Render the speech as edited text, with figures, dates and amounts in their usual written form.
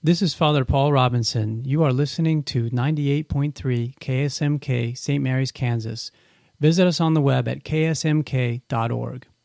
This is Father Paul Robinson. You are listening to 98.3 KSMK, St. Mary's, Kansas. Visit us on the web at ksmk.org.